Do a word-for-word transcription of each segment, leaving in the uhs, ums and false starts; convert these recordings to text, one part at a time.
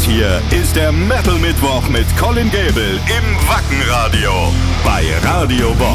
hier ist der Metal Mittwoch mit Colin Gable im Wackenradio bei Radio Bob.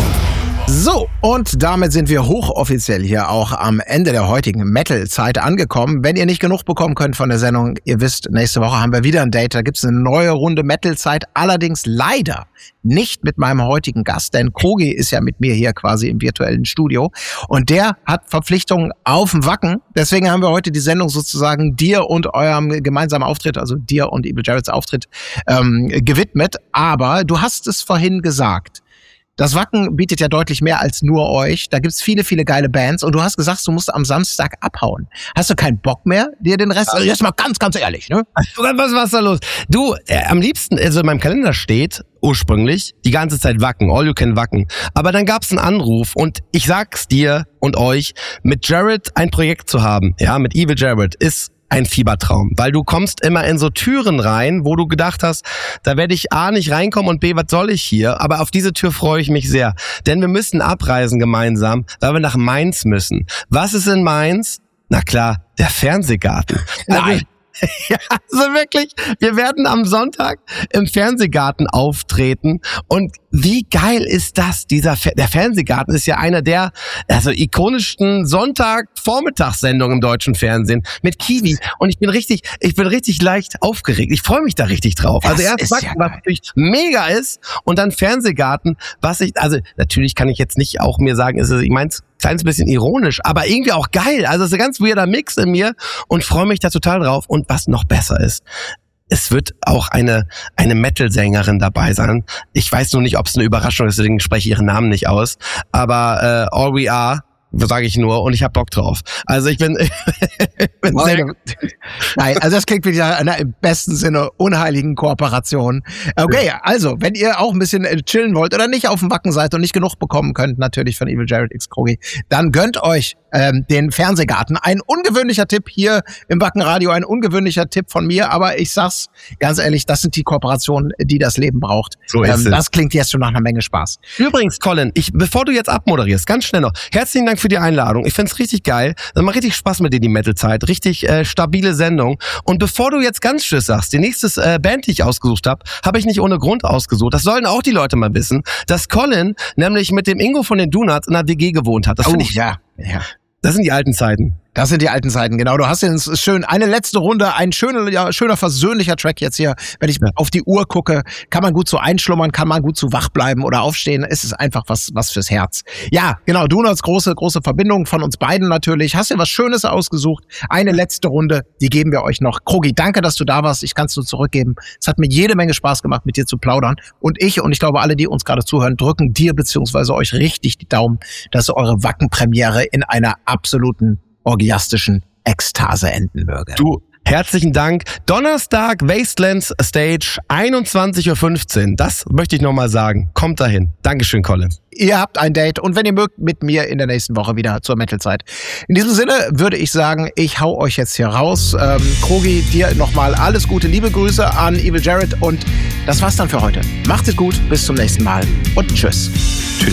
So, und damit sind wir hochoffiziell hier auch am Ende der heutigen Metal-Zeit angekommen. Wenn ihr nicht genug bekommen könnt von der Sendung, ihr wisst, nächste Woche haben wir wieder ein Date. Da gibt's eine neue Runde Metal-Zeit, allerdings leider nicht mit meinem heutigen Gast, denn Krogi ist ja mit mir hier quasi im virtuellen Studio und der hat Verpflichtungen auf dem Wacken. Deswegen haben wir heute die Sendung sozusagen dir und eurem gemeinsamen Auftritt, also dir und Evil Jarrets Auftritt, ähm, gewidmet. Aber du hast es vorhin gesagt. Das Wacken bietet ja deutlich mehr als nur euch. Da gibt's viele, viele geile Bands. Und du hast gesagt, du musst am Samstag abhauen. Hast du keinen Bock mehr, dir den Rest... Also jetzt mal ganz, ganz ehrlich, ne? Was was da los? Du, äh, am liebsten, also in meinem Kalender steht ursprünglich die ganze Zeit Wacken, all you can Wacken. Aber dann gab's einen Anruf und ich sag's dir und euch, mit Jarret ein Projekt zu haben, ja, mit Evil Jarret, ist ein Fiebertraum, weil du kommst immer in so Türen rein, wo du gedacht hast, da werde ich A nicht reinkommen und B, was soll ich hier? Aber auf diese Tür freue ich mich sehr, denn wir müssen abreisen gemeinsam, weil wir nach Mainz müssen. Was ist in Mainz? Na klar, der Fernsehgarten. Nein. Ja, also wirklich, wir werden am Sonntag im Fernsehgarten auftreten und wie geil ist das? Dieser Fer- der Fernsehgarten ist ja einer der also ikonischsten Sonntag-Vormittagssendungen im deutschen Fernsehen mit Kiwi und ich bin richtig, ich bin richtig leicht aufgeregt. Ich freue mich da richtig drauf. Das also erst Wacken, ja was natürlich mega ist und dann Fernsehgarten, was ich, also natürlich kann ich jetzt nicht auch mir sagen, ist es, ich mein's kleines bisschen ironisch, aber irgendwie auch geil. Also es ist ein ganz weirder Mix in mir und freue mich da total drauf. Und was noch besser ist, es wird auch eine eine Metal-Sängerin dabei sein. Ich weiß nur nicht, ob es eine Überraschung ist, deswegen spreche ich ihren Namen nicht aus. Aber äh, All We Are, sage ich nur, und ich hab Bock drauf. Also ich bin, ich bin sehr Nein, also das klingt wie einer im besten Sinne unheiligen Kooperation. Okay, also, wenn ihr auch ein bisschen chillen wollt oder nicht auf dem Wacken seid und nicht genug bekommen könnt, natürlich von Evil Jarret X Krogi, dann gönnt euch ähm, den Fernsehgarten. Ein ungewöhnlicher Tipp hier im Wackenradio, ein ungewöhnlicher Tipp von mir, aber ich sag's ganz ehrlich, das sind die Kooperationen, die das Leben braucht. So ist ähm, es. Das klingt jetzt schon nach einer Menge Spaß. Übrigens, Colin, ich, bevor du jetzt abmoderierst, ganz schnell noch, herzlichen Dank für die Einladung. Ich find's richtig geil. Das macht richtig Spaß mit dir, die Metal-Zeit. Richtig äh, stabile Sendung. Und bevor du jetzt ganz Tschüss sagst, die nächste äh, Band, die ich ausgesucht habe, habe ich nicht ohne Grund ausgesucht. Das sollen auch die Leute mal wissen, dass Colin nämlich mit dem Ingo von den Donuts in einer W G gewohnt hat. Das Oh, finde ich, ja, ja. das sind die alten Zeiten. Das sind die alten Zeiten, genau. Du hast jetzt schön eine letzte Runde, ein schöner, ja, schöner versöhnlicher Track jetzt hier. Wenn ich auf die Uhr gucke, kann man gut so einschlummern, kann man gut so wach bleiben oder aufstehen. Es ist einfach was, was fürs Herz. Ja, genau. Donuts, große, große Verbindung von uns beiden natürlich. Hast dir was Schönes ausgesucht. Eine letzte Runde, die geben wir euch noch. Krogi, danke, dass du da warst. Ich kann es nur zurückgeben. Es hat mir jede Menge Spaß gemacht, mit dir zu plaudern. Und ich und ich glaube alle, die uns gerade zuhören, drücken dir beziehungsweise euch richtig die Daumen, dass eure Wacken-Premiere in einer absoluten orgiastischen Ekstase enden möge. Du, herzlichen Dank. Donnerstag, Wastelands Stage, einundzwanzig Uhr fünfzehn. Das möchte ich nochmal sagen. Kommt dahin. Dankeschön, Colin. Ihr habt ein Date und wenn ihr mögt, mit mir in der nächsten Woche wieder zur Metal-Zeit. In diesem Sinne würde ich sagen, ich hau euch jetzt hier raus. Ähm, Krogi, dir nochmal alles Gute, liebe Grüße an Evil Jarret und das war's dann für heute. Macht es gut, bis zum nächsten Mal und tschüss. Tschüss.